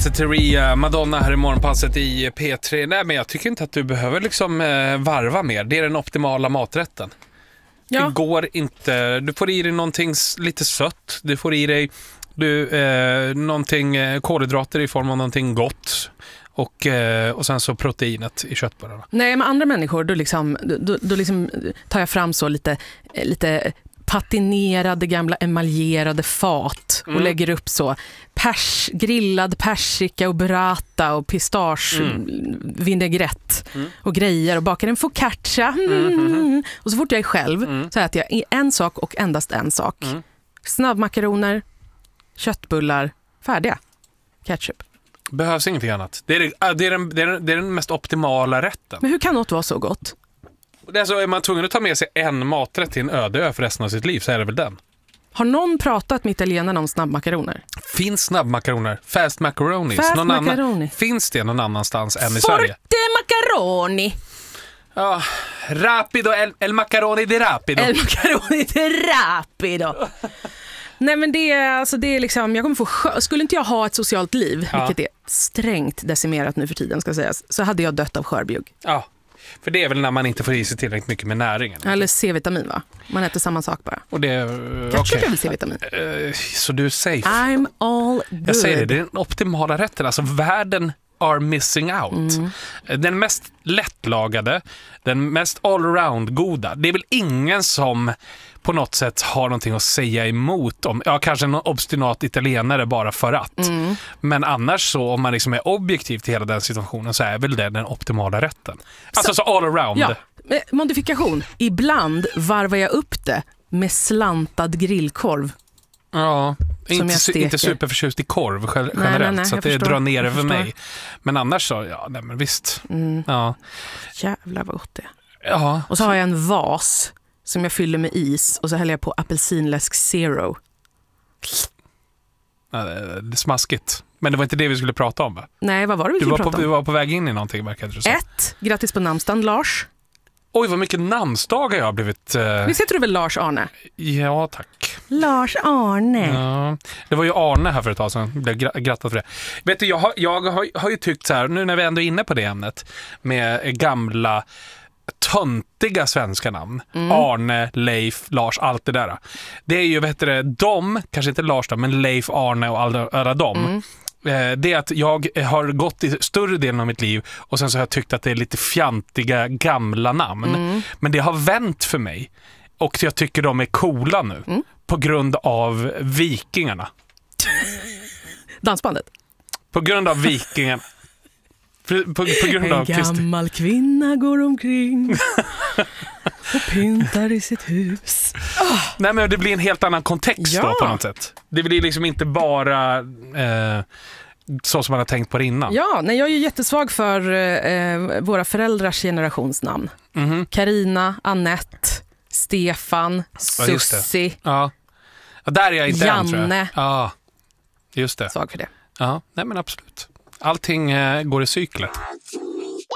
Teria, Madonna här i morgonpasset i P3. Nej, men jag tycker inte att du behöver liksom varva mer. Det är den optimala maträtten. Ja. Det går inte. Du får i dig någonting lite sött. Du får i dig någonting kolhydrater i form av någonting gott. Och sen så proteinet i köttbullarna. Nej, med andra människor då liksom tar jag fram så lite patinerade gamla emaljerade fat och lägger upp så grillad persika och burrata och pistage vinägrett och grejer och bakar en focaccia och så fort jag är själv så äter jag en sak och endast en sak. Snabbmakaroner, köttbullar, färdiga. Ketchup. Behövs ingenting annat. Det är den mest optimala rätten. Men hur kan något vara så gott? Alltså, är man tvungen att ta med sig en maträtt till en öde ö för resten av sitt liv så är det väl den. Har någon pratat med italienarna om snabbmakaroner? Finns snabbmakaroner? Fast macaronis? Finns det någon annanstans än i Sverige? Forte macaroni! Ja, rapido, el macaroni di rapido. El macaroni di rapido. Nej, men det är liksom, jag kommer få skulle inte jag ha ett socialt liv, vilket är strängt decimerat nu för tiden ska sägas, så hade jag dött av skörbjugg. Ja. För det är väl när man inte får i sig tillräckligt mycket med näringen. Eller C-vitamin, va? Man äter samma sak bara. Och det Ketchup är väl C-vitamin. Så du är safe. I'm all good. Jag säger det är den optimala rätten. Alltså världen are missing out. Den mest lättlagade, den mest allround goda. Det är väl ingen som på något sätt har någonting att säga emot om. Ja, kanske någon obstinat italienare bara för att. Men annars så, om man liksom är objektiv till hela den situationen så är väl det den optimala rätten. Alltså så all around. Ja, modifikation. Ibland varvar jag upp det med slantad grillkorv. Ja, inte superförtjust i korv generellt, nej, så att det drar ner över mig. Men annars så, ja, nej, men visst. Ja. Jävlar vad gott det är. Ja. Och så har jag en vas som jag fyller med is och så häller jag på apelsinläsk zero. Ja, det är smaskigt. Men det var inte det vi skulle prata om, va? Nej, vad var det vi skulle prata om? Du var på väg in i någonting, verkar det så. Grattis på namnsdagen, Lars. Oj, vad mycket namnsdagar jag har blivit... Visst heter du väl Lars Arne? Ja, tack. Lars Arne. Ja, det var ju Arne här för ett tag sedan. Jag blev grattad för det. Vet du, jag har ju tyckt så här, nu när vi ändå är inne på det ämnet, med gamla töntiga svenska namn. Arne, Leif, Lars, allt det där. Det är ju, vet du, kanske inte Lars då, men Leif, Arne och alla dem. Det är att jag har gått i större delen av mitt liv och sen så har jag tyckt att det är lite fjantiga gamla namn. Men det har vänt för mig och jag tycker de är coola nu på grund av vikingarna. Dansbandet? På grund av vikingarna. På grund av en gammal kvinna går omkring och pyntar i sitt hus. Nej, men det blir en helt annan kontext då på något sätt. Det blir liksom inte bara så som man har tänkt på det innan. Ja, nej, jag är ju jättesvag för våra föräldrars generationsnamn. Carina, Annette, Stefan, Sussi. Ja, där är jag inte än, tror jag. Janne. Ja, just det. Svag för det. Ja, nej men absolut. Allting går i cykler.